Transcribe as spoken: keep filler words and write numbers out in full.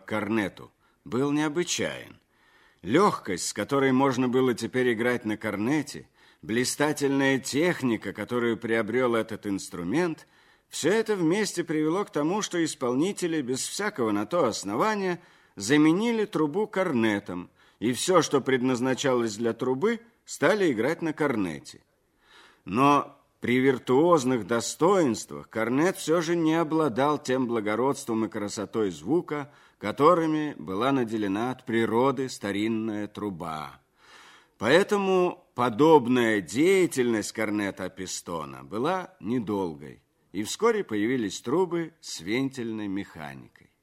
корнету был необычайен. Легкость, с которой можно было теперь играть на корнете, блистательная техника, которую приобрел этот инструмент, все это вместе привело к тому, что исполнители без всякого на то основания заменили трубу корнетом, и все, что предназначалось для трубы, стали играть на корнете. Но при виртуозных достоинствах корнет все же не обладал тем благородством и красотой звука, которыми была наделена от природы старинная труба. Поэтому подобная деятельность корнета пистона была недолгой, и вскоре появились трубы с вентильной механикой.